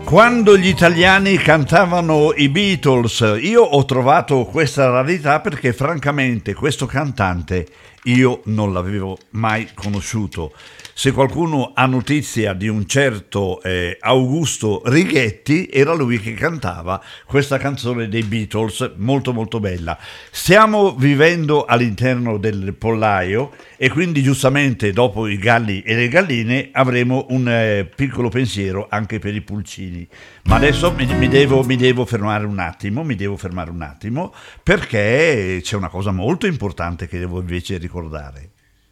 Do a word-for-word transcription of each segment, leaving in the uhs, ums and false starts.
Quando gli italiani cantavano i Beatles, io ho trovato questa rarità perché francamente questo cantante io non l'avevo mai conosciuto. Se qualcuno ha notizia di un certo eh, Augusto Righetti, era lui che cantava questa canzone dei Beatles, molto molto bella. Stiamo vivendo all'interno del pollaio e quindi giustamente dopo i galli e le galline avremo un eh, piccolo pensiero anche per i pulcini. Ma adesso mi, mi, devo, mi devo fermare un attimo, mi devo fermare un attimo perché c'è una cosa molto importante che devo invece ricordare.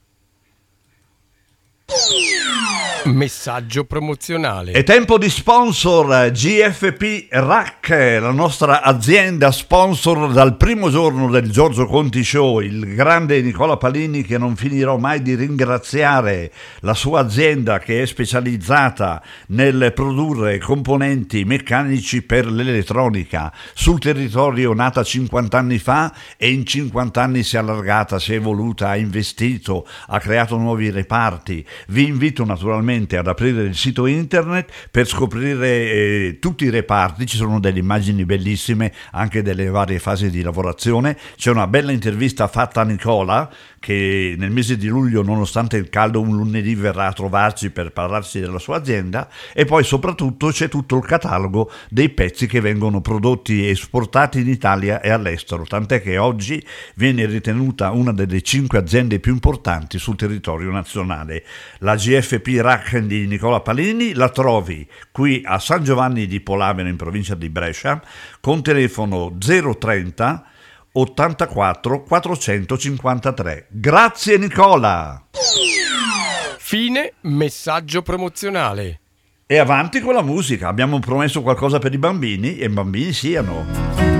Messaggio promozionale. È tempo di sponsor. G F P R A C, la nostra azienda sponsor dal primo giorno del Giorgio Conti Show, il grande Nicola Palini, che non finirò mai di ringraziare, la sua azienda che è specializzata nel produrre componenti meccanici per l'elettronica sul territorio, nata cinquanta anni fa e in cinquanta anni si è allargata, si è evoluta, ha investito, ha creato nuovi reparti. Vi invito naturalmente ad aprire il sito internet per scoprire eh, tutti i reparti. Ci sono delle immagini bellissime anche delle varie fasi di lavorazione. C'è una bella intervista fatta a Nicola, che nel mese di luglio, nonostante il caldo, un lunedì verrà a trovarci per parlarci della sua azienda. E poi soprattutto c'è tutto il catalogo dei pezzi che vengono prodotti e esportati in Italia e all'estero, tant'è che oggi viene ritenuta una delle cinque aziende più importanti sul territorio nazionale. La G F P R A C di Nicola Palini la trovi qui a San Giovanni di Polaveno in provincia di Brescia con telefono zero trenta ottantaquattro quattrocentocinquantatré. Grazie Nicola. Fine messaggio promozionale. E avanti con la musica, abbiamo promesso qualcosa per i bambini e bambini siano.